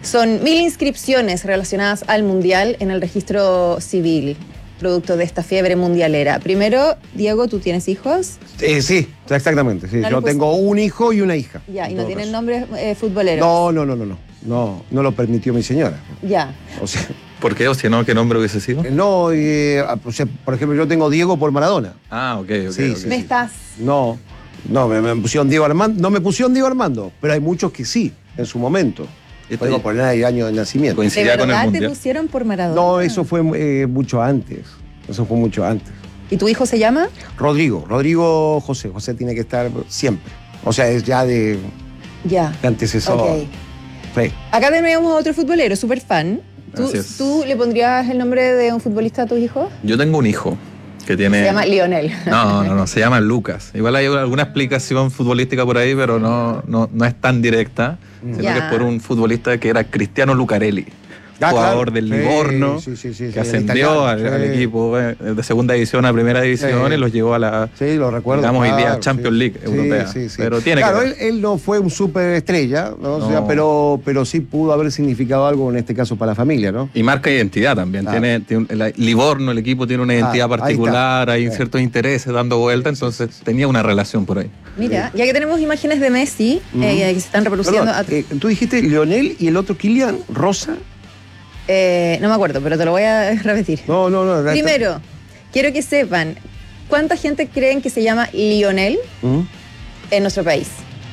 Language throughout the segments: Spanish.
Son 1000 inscripciones relacionadas al Mundial en el registro civil, producto de esta fiebre mundialera. Primero, Diego, ¿tú tienes hijos? Sí, exactamente. Sí. Yo tengo un hijo y una hija. Ya, ¿y no tienen nombres futboleros? No lo permitió mi señora. Ya. O sea, ¿por qué? O si no, ¿qué nombre hubiese sido? No, o sea, por ejemplo, yo tengo Diego por Maradona. Ah, ok. Sí. ¿Me estás? No, me pusieron Diego Armando. No me pusieron Diego Armando, pero hay muchos que sí, en su momento. Podemos poner el año de nacimiento. ¿Coincidía con el ¿De verdad mundial? te pusieron por Maradona? No, eso fue mucho antes. ¿Y tu hijo se llama? Rodrigo José. José tiene que estar siempre. O sea, es ya de antecesor. Ok. Sí. Acá tenemos a otro futbolero, súper fan. ¿Tú le pondrías el nombre de un futbolista a tus hijos? Yo tengo un hijo que tiene... Se llama Lionel. No, se llama Lucas. Igual hay alguna explicación futbolística por ahí, pero no es tan directa, sino que es por un futbolista que era Cristiano Lucarelli, jugador del Livorno, que ascendió al equipo de segunda división a primera división y los llevó a la, lo recuerdo, digamos, hoy día Champions League europea. Pero tiene que ver. Él no fue un superestrella, ¿no? O sea, pero sí pudo haber significado algo en este caso para la familia, ¿no? Y marca identidad también. Tiene Livorno, el equipo tiene una identidad particular, hay ciertos intereses dando vuelta, entonces tenía una relación por ahí. Mira, ya que tenemos imágenes de Messi que se están reproduciendo. Tú dijiste Lionel y el otro Kylian Rosa. No me acuerdo, pero te lo voy a repetir. No. Primero, quiero que sepan, ¿cuánta gente creen que se llama Lionel en nuestro país?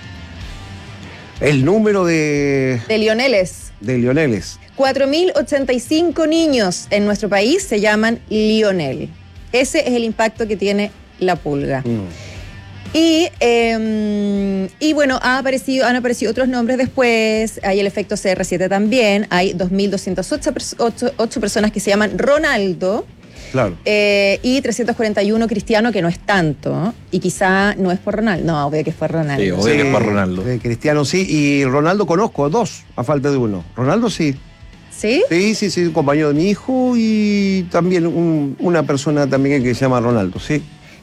El número de Lioneles. De Lioneles. 4.085 niños en nuestro país se llaman Lionel. Ese es el impacto que tiene la pulga. Y bueno, han aparecido otros nombres después. Hay el efecto CR7 también. Hay 2.208 personas que se llaman Ronaldo. Claro. Y 341 Cristiano, que no es tanto. Y quizá no es por Ronaldo. No, obvio que fue Ronaldo. Sí, obvio que es por Ronaldo. Cristiano sí. Y Ronaldo conozco dos, a falta de uno. Ronaldo sí. ¿Sí? Sí, un compañero de mi hijo y también una persona también que se llama Ronaldo, sí.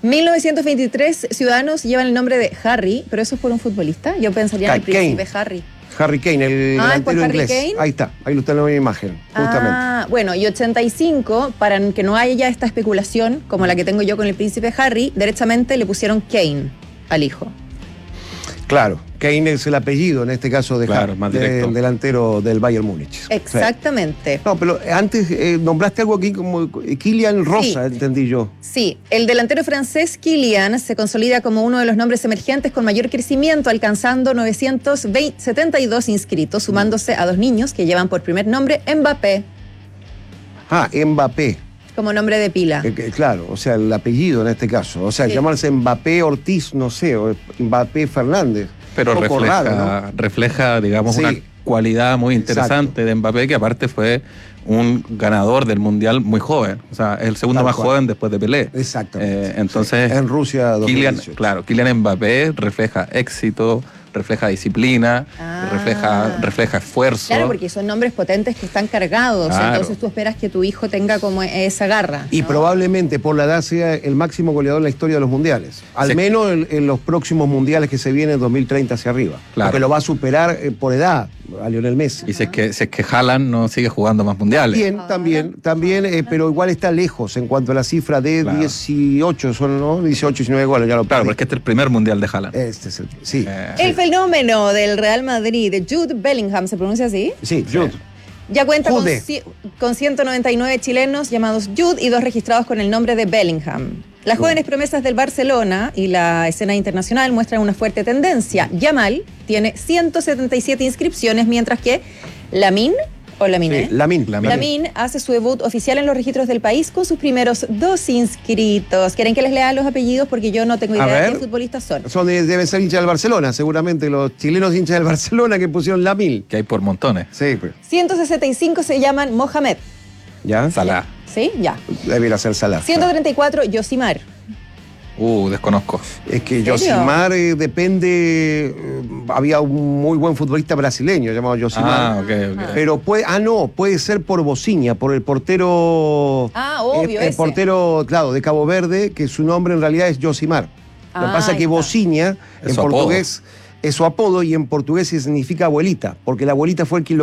1923 ciudadanos llevan el nombre de Harry, pero eso es por un futbolista. Yo pensaría en el príncipe Harry. Harry Kane, el delantero inglés. Kane. Ahí está lo está en la imagen, justamente. Bueno, y 85, para que no haya ya esta especulación, como la que tengo yo con el príncipe Harry, derechamente le pusieron Kane al hijo. Claro, Kane es el apellido, en este caso, de Harry, más directo. Delantero del Bayern Múnich. Exactamente. Sí. No, pero antes nombraste algo aquí como Kylian Rosa, entendí yo. Sí, el delantero francés Kylian se consolida como uno de los nombres emergentes con mayor crecimiento, alcanzando 972 inscritos, sumándose a dos niños que llevan por primer nombre Mbappé. Mbappé. Como nombre de pila. Claro, o sea, el apellido en este caso. O sea, llamarse Mbappé Ortiz, no sé, o Mbappé Fernández. Pero refleja, digamos, una cualidad muy interesante de Mbappé, que aparte fue un ganador del Mundial muy joven. O sea, es el segundo más joven después de Pelé. Exactamente. Entonces, en Rusia 2018. Kylian Mbappé refleja éxito, refleja disciplina, refleja esfuerzo. Claro, porque son nombres potentes que están cargados, entonces tú esperas que tu hijo tenga como esa garra, ¿no? Y probablemente por la edad sea el máximo goleador en la historia de los mundiales. Al menos en los próximos mundiales que se vienen en 2030 hacia arriba. Claro. Porque lo va a superar por edad a Lionel Messi. Y si es que Haaland no sigue jugando más mundiales. También, pero igual está lejos en cuanto a la cifra de 18, son, ¿no? 18, 19 goles, ya lo Claro, porque este es el primer mundial de Haaland. Este es el fenómeno del Real Madrid, de Jude Bellingham, ¿se pronuncia así? Sí, Jude. Ya cuenta con 199 chilenos llamados Jude y 2 registrados con el nombre de Bellingham. Las jóvenes promesas del Barcelona y la escena internacional muestran una fuerte tendencia. Yamal tiene 177 inscripciones, mientras que Lamine hace su debut oficial en los registros del país con sus primeros 2 inscritos. ¿Quieren que les lea los apellidos? Porque yo no tengo idea de qué futbolistas son. Deben ser hinchas del Barcelona, seguramente los chilenos hinchas del Barcelona que pusieron Lamine. Que hay por montones. Sí, pues. 165 se llaman Mohamed. ¿Ya? Salah. Sí, ya. Debería ser Salah. 134, Yosimar. Desconozco. Es que Yosimar depende. Había un muy buen futbolista brasileño llamado Yosimar. Ok. Pero puede ser por Bociña, por el portero. Obvio. El portero, claro, de Cabo Verde, que su nombre en realidad es Yosimar. Lo que pasa es que Bociña, en portugués, es su apodo y en portugués significa abuelita, porque la abuelita fue el que